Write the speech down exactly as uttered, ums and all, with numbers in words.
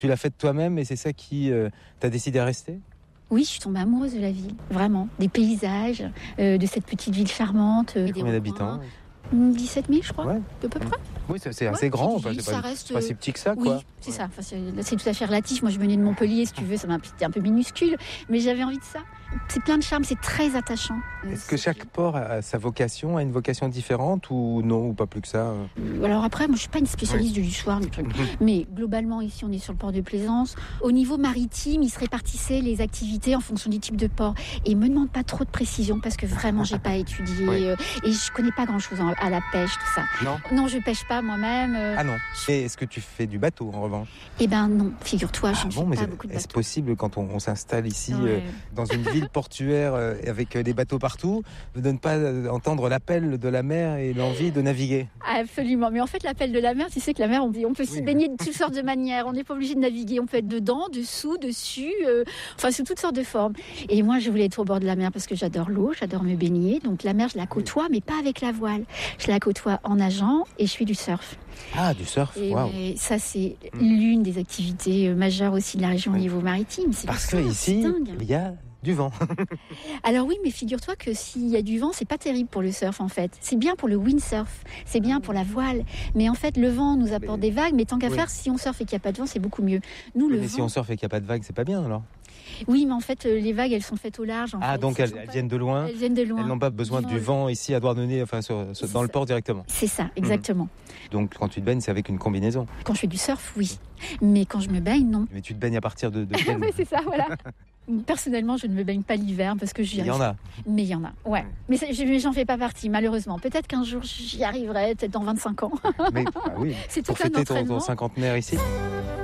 Tu l'as faite toi-même et c'est ça qui euh, t'a décidé à rester ? Oui, je suis tombée amoureuse de la ville, vraiment. Des paysages, euh, de cette petite ville charmante. Euh, Combien d'habitants ? dix-sept mille, je crois, Ouais. à peu près. Oui, c'est, c'est Ouais, assez grand. petite Enfin, ville, c'est, ça pas, reste, c'est pas si petit que ça, oui, quoi. c'est Ouais. ça. Enfin, c'est, c'est tout à fait relatif. Moi, je venais de Montpellier, si tu veux, ça m'a c'était un peu minuscule, mais j'avais envie de ça. C'est plein de charme, c'est très attachant. Est-ce que chaque port a sa vocation, a une vocation différente ou non, ou pas plus que ça ? Alors après, moi, je suis pas une spécialiste Oui. du soir, du truc. Mais globalement, ici, on est sur le port de Plaisance. Au niveau maritime, ils se répartissaient les activités en fonction du type de port. Et me demande pas trop de précision parce que vraiment, j'ai pas étudié Oui. euh, et je connais pas grand-chose en- à la pêche, tout ça. Non. Non, je pêche pas moi-même. euh, Ah non. Et est-ce que tu fais du bateau en revanche ? Eh ben non, figure-toi, je Ah ne bon, fais mais pas est- beaucoup de est-ce bateaux. possible quand on, on s'installe ici Ouais. euh, dans une ville portuaire euh, avec euh, des bateaux partout, de ne pas euh, entendre l'appel de la mer et l'envie de naviguer ? Absolument. Mais en fait, l'appel de la mer, tu sais que la mer, on, on peut s'y Oui. baigner de toutes sortes de manières. On n'est pas obligé de naviguer. On peut être dedans, dessous, dessus, euh, enfin, sous toutes sortes de formes. Et moi, je voulais être au bord de la mer parce que j'adore l'eau, j'adore me baigner. Donc la mer, je la côtoie, mais pas avec la voile. Je la côtoie en nageant et je fais du surf. Ah, du surf, Et waouh. mais ça, c'est l'une des activités euh, majeures aussi de la région au Oui. niveau maritime. C'est Parce le que surf, ici, c'est dingue. il y a du vent. Alors oui, mais figure-toi que s'il y a du vent, c'est pas terrible pour le surf en fait. C'est bien pour le windsurf, c'est bien pour la voile. Mais en fait, le vent nous apporte Mais- des vagues, mais tant qu'à Oui. faire, si on surfe et qu'il n'y a pas de vent, c'est beaucoup mieux. Nous, le Mais vent... si on surfe et qu'il n'y a pas de vagues, c'est pas bien alors ? Oui, mais en fait, euh, les vagues, elles sont faites au large. En Ah, fait. donc Ce elles, sont elles pas- viennent de loin. Elles viennent de loin. Elles n'ont pas besoin du vent ici à Douarnenez, enfin sur- sur- C'est dans le ça. port directement. C'est ça, exactement. Donc quand tu te baignes, c'est avec une combinaison. Quand je fais du surf, oui. Mais quand je me baigne, non. Mais tu te baignes à partir de, de quel... Oui, c'est ça, voilà. Personnellement, je ne me baigne pas l'hiver parce que j'y Il y arrive. en a. Mais il y en a, ouais. Mais ça, je- j'en fais pas partie, malheureusement. Peut-être qu'un jour, j'y arriverai, peut-être dans vingt-cinq ans. Mais ah oui, C'est tout pour un fêter ton, ton entraînement. cinquantenaire ici.